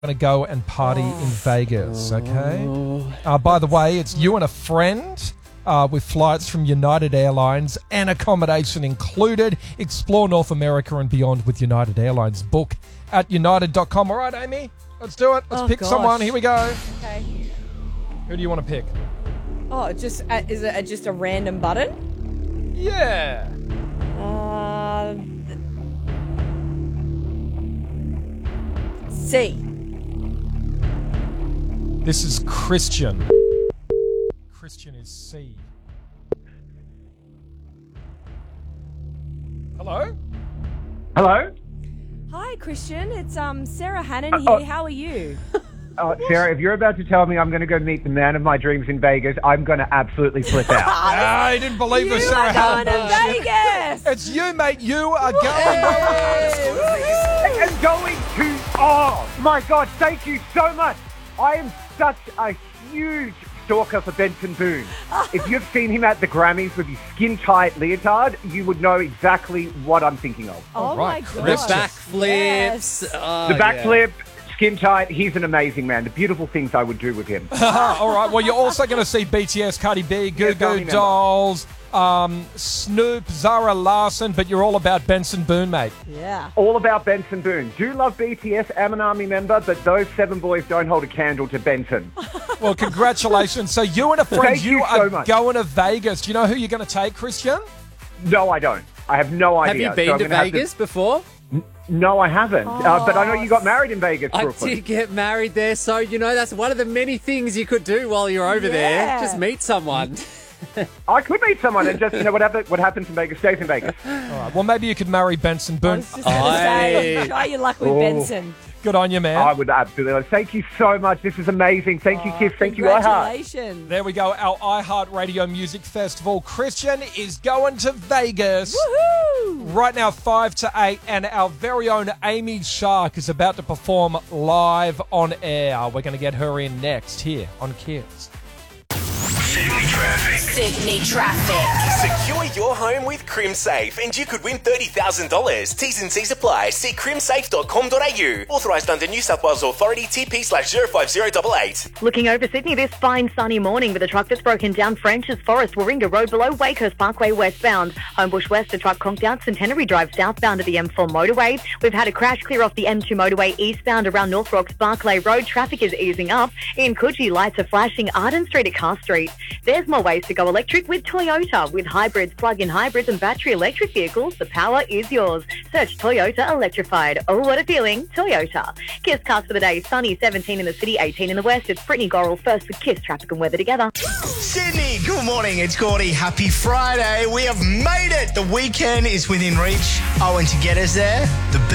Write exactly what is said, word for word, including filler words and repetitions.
Going to go and party in Vegas, okay? Uh, by the way, it's you and a friend uh, with flights from United Airlines and accommodation included. Explore North America and beyond with United Airlines. Book at united dot com. All right, Amy, let's do it. Let's Oh, pick gosh. someone. Here we go. Okay. Who do you want to pick? Oh, just uh, is it a, just a random button? Yeah. Uh, C. This is Christian. Christian is C. Hello? Hello? Hi, Christian. It's um Sarah Hannon Uh, here. oh. How are you? Oh, Sarah, if you're about to tell me I'm going to go meet the man of my dreams in Vegas, I'm going to absolutely flip out. I didn't believe you this, Sarah. are going to Hannon. Vegas. It's you, mate. You are going. And going to... Oh, my God, thank you so much. I am such a huge stalker for Benson Boone. If you've seen him at the Grammys with his skin-tight leotard, you would know exactly what I'm thinking of. Oh, right, my the God. The backflips. Yes. Oh, the yeah. backflip, skin-tight, he's an amazing man. The beautiful things I would do with him. All right. Well, you're also going to see B T S, Cardi B, Goo Yes, Goo family member. Dolls, um, Snoop, Zara Larson, but you're all about Benson Boone, mate. Yeah. All about Benson Boone. Do love B T S, am an Army member, but those seven boys don't hold a candle to Benson. Well, congratulations. So you and a friend, Thank you are so much. going to Vegas. Do you know who you're going to take, Christian? No, I don't. I have no Have idea. you been So I'm to gonna have Vegas before? No, I haven't. Uh, but I know you got married in Vegas, I Brooklyn. did get married there, so, you know, that's one of the many things you could do while you're over Yeah. there. Just meet someone. I could meet someone and just, you know, what, happen- what happens in Vegas stays in Vegas. All right. Well, maybe you could marry Benson I Boone. was just going to say, Aye. try your luck with Oh. Benson. Good on you, man. I would absolutely. Thank you so much. This is amazing. Thank you, Kiss. Thank you, iHeart. Congratulations. There we go. Our iHeartRadio Music Festival. Christian is going to Vegas. Woohoo! Right now, five to eight, and our very own Amy Shark is about to perform live on air. We're going to get her in next here on Kiss. Sydney traffic. Sydney traffic. Secure your home with CrimSafe and you could win thirty thousand dollars. T's and C's apply. See crimsafe dot com dot a u. Authorised under New South Wales Authority T P slash zero five zero eight eight. Looking over Sydney this fine sunny morning with a truck that's broken down French's Forest, Warringah Road below Wakehurst Parkway westbound. Homebush West, a truck conked out Centenary Drive southbound of the M four motorway. We've had a crash clear off the M two motorway eastbound around North Rocks Barclay Road. Traffic is easing up. In Coogee, lights are flashing Arden Street at Car Street. There's more ways to go electric with Toyota. With hybrids, plug-in hybrids and battery electric vehicles, the power is yours. Search Toyota Electrified. Oh, what a feeling. Toyota. Kiss cast for the day. Sunny, seventeen in the city, eighteen in the west. It's Brittany Gorrell first with Kiss Traffic and Weather together. Sydney, good morning. It's Gordy. Happy Friday. We have made it. The weekend is within reach. Oh, and to get us there, the